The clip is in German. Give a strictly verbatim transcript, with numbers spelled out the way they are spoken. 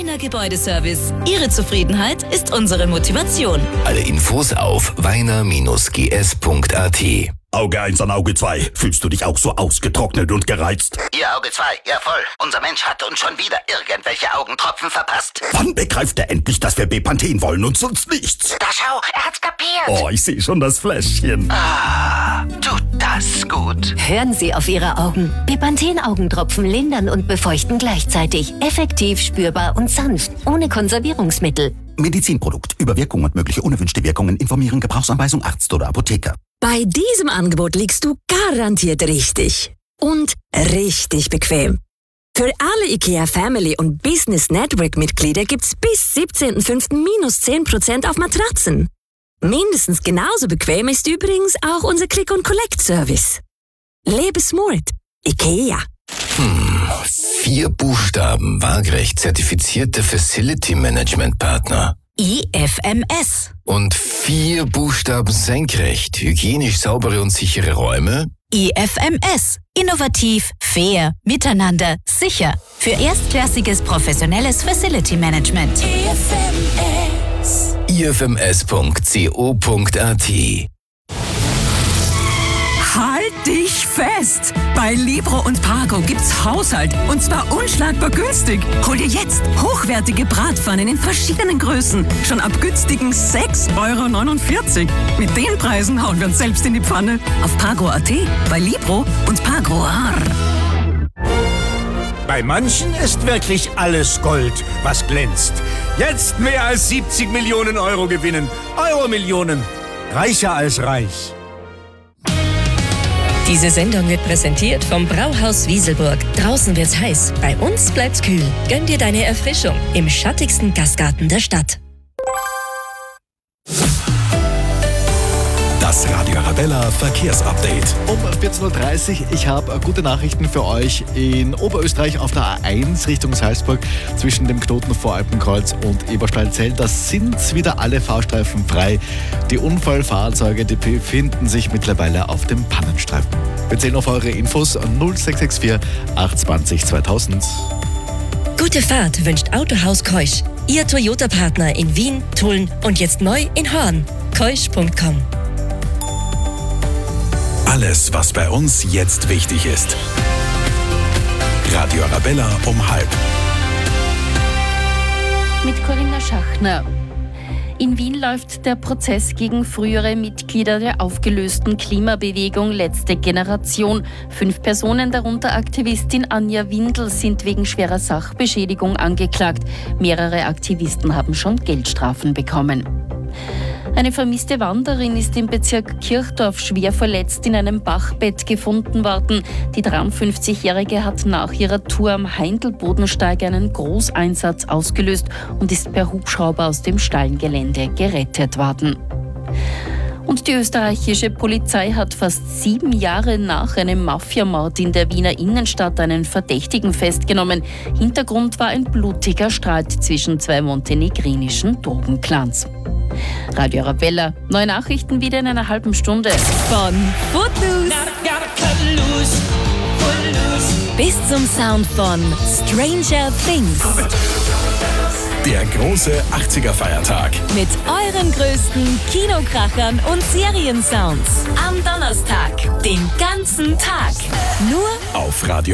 Wiener Gebäudeservice. Ihre Zufriedenheit ist unsere Motivation. Alle Infos auf weiner Bindestrich g s punkt a t. Auge eins an Auge zwei. Fühlst du dich auch so ausgetrocknet und gereizt? Ihr Auge zwei, ja voll. Unser Mensch hat uns schon wieder irgendwelche Augentropfen verpasst. Wann begreift er endlich, dass wir Bepanthen wollen und sonst nichts? Da schau, er hat's kapiert. Oh, ich sehe schon das Fläschchen. Ah, tut das gut. Hören Sie auf Ihre Augen. Bepanthen-Augentropfen lindern und befeuchten gleichzeitig. Effektiv, spürbar und sanft. Ohne Konservierungsmittel. Medizinprodukt. Über Wirkung und mögliche unerwünschte Wirkungen informieren. Gebrauchsanweisung Arzt oder Apotheker. Bei diesem Angebot liegst du garantiert richtig. Und richtig bequem. Für alle IKEA Family und Business Network Mitglieder gibt's bis siebzehnten fünften minus zehn Prozent auf Matratzen. Mindestens genauso bequem ist übrigens auch unser Click-and-Collect-Service. Lebe smart. IKEA. Hm, vier Buchstaben, waagerecht zertifizierte Facility Management Partner. I F M S. Und vier Buchstaben senkrecht, hygienisch saubere und sichere Räume. I F M S. Innovativ, fair, miteinander, sicher. Für erstklassiges professionelles Facility Management. I F M S. i f m s punkt co punkt a t. Halt dich fest! Bei Libro und Pago gibt's Haushalt und zwar unschlagbar günstig. Hol dir jetzt hochwertige Bratpfannen in verschiedenen Größen. Schon ab günstigen sechs Euro neunundvierzig. Mit den Preisen hauen wir uns selbst in die Pfanne. Auf Pago punkt a t, bei Libro und Pago. Bei manchen ist wirklich alles Gold, was glänzt. Jetzt mehr als siebzig Millionen Euro gewinnen. Euro-Millionen. Reicher als reich. Diese Sendung wird präsentiert vom Brauhaus Wieselburg. Draußen wird's heiß, bei uns bleibt's kühl. Gönn dir deine Erfrischung im schattigsten Gastgarten der Stadt. Das Radio Arabella Verkehrsupdate. Um vierzehn Uhr dreißig, ich habe gute Nachrichten für euch. In Oberösterreich auf der A eins Richtung Salzburg zwischen dem Knoten Voralpenkreuz und Ebersteilzell, da sind wieder alle Fahrstreifen frei. Die Unfallfahrzeuge, die befinden sich mittlerweile auf dem Pannenstreifen. Wir zählen auf eure Infos null sechs sechs vier acht zwei null zweitausend. Gute Fahrt wünscht Autohaus Keusch. Ihr Toyota-Partner in Wien, Tulln und jetzt neu in Horn. keusch punkt com. Alles, was bei uns jetzt wichtig ist. Radio Arabella um halb. Mit Corinna Schachner. In Wien läuft der Prozess gegen frühere Mitglieder der aufgelösten Klimabewegung Letzte Generation. Fünf Personen, darunter Aktivistin Anja Windel, sind wegen schwerer Sachbeschädigung angeklagt. Mehrere Aktivisten haben schon Geldstrafen bekommen. Eine vermisste Wanderin ist im Bezirk Kirchdorf schwer verletzt in einem Bachbett gefunden worden. Die dreiundfünfzigjährige hat nach ihrer Tour am Heindelbodensteig einen Großeinsatz ausgelöst und ist per Hubschrauber aus dem Stallengelände gerettet worden. Und die österreichische Polizei hat fast sieben Jahre nach einem Mafiamord in der Wiener Innenstadt einen Verdächtigen festgenommen. Hintergrund war ein blutiger Streit zwischen zwei montenegrinischen Drogenclans. Radio Arabella, neue Nachrichten wieder in einer halben Stunde. Von Footloose bis zum Sound von Stranger Things. Der große achtziger-Feiertag. Mit euren größten Kinokrachern und Seriensounds. Am Donnerstag, den ganzen Tag. Nur Auf Radio